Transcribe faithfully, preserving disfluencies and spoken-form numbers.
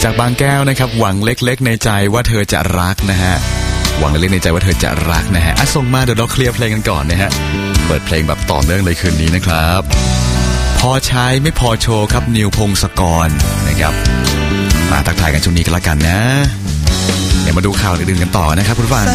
จากบางแก้วนะครับหวังเล็กๆในใจว่าเธอจะรักนะฮะหวังเล็กๆในใจว่าเธอจะรักนะฮะอ่ะส่งมาเดี๋ยวเราเคลียร์เพลงกันก่อนนะฮะเปิดเพลงแบบต่อเนื่องเลยคืนนี้นะครับพอใช้ไม่พอโชว์ครับนิวพงศกรนะครับมาทักทายกันช่วงนี้กันละกันนะเดี๋ยวมาดูข่าวอื่นๆกันต่อนะครับคุณผู้ฟัง